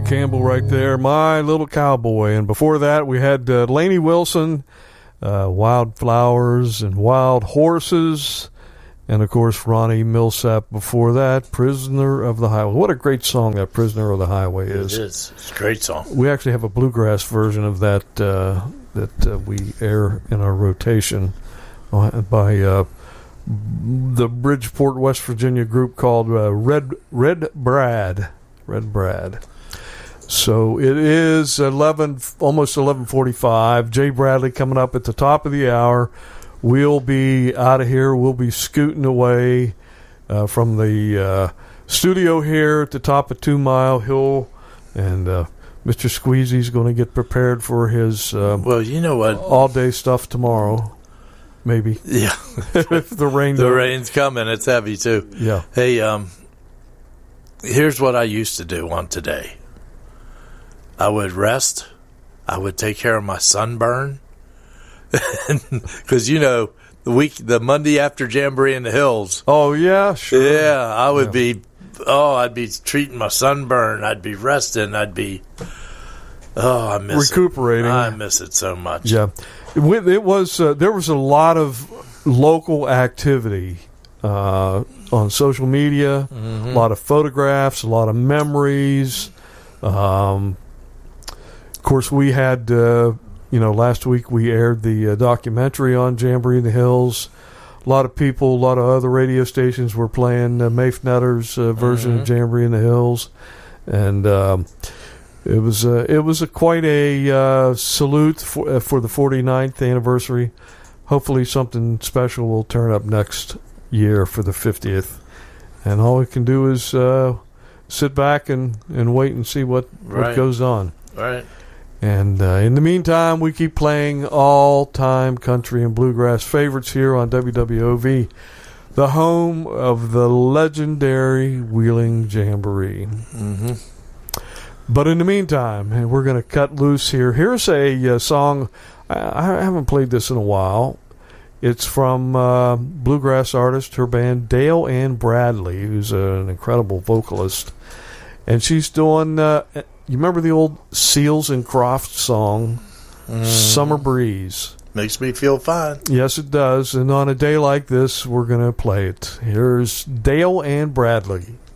Campbell right there, My Little Cowboy. And before that, we had Lainey Wilson, Wildflowers and Wild Horses. And, of course, Ronnie Millsap before that, Prisoner of the Highway. What a great song that Prisoner of the Highway is. It is. It's a great song. We actually have a bluegrass version of that that we air in our rotation by the Bridgeport, West Virginia group called Red Brad. Red Brad. So it is almost 11:45. Jay Bradley coming up at the top of the hour. We'll be out of here. We'll be scooting away from the studio here at the top of 2 Mile Hill, and Mr. Squeezy's going to get prepared for his well, you know what, all-day stuff tomorrow. Maybe. Yeah. If the rain's coming. It's heavy, too. Yeah. Hey, here's what I used to do on today. I would rest. I would take care of my sunburn. Because, the Monday after Jamboree in the Hills. Oh, yeah, sure. Yeah, I would I'd be treating my sunburn. I'd be resting. I miss recuperating. I miss it so much. Yeah. It was there was a lot of local activity on social media, a lot of photographs, a lot of memories. Of course, we had last week we aired the documentary on Jamboree in the Hills. A lot of people, a lot of other radio stations were playing Maeve Netter's version of Jamboree in the Hills, and it was quite a salute for the 49th anniversary. Hopefully something special will turn up next year for the 50th. And all we can do is sit back and wait and see what goes on. Right. And in the meantime, we keep playing all-time country and bluegrass favorites here on WWOV, the home of the legendary Wheeling Jamboree. Mm-hmm. But in the meantime, we're going to cut loose here. Here's a song. I haven't played this in a while. It's from bluegrass artist, her band, Dale Ann Bradley, who's an incredible vocalist. And she's doing, you remember the old Seals and Crofts song, Summer Breeze? Makes me feel fine. Yes, it does. And on a day like this, we're going to play it. Here's Dale Ann Bradley.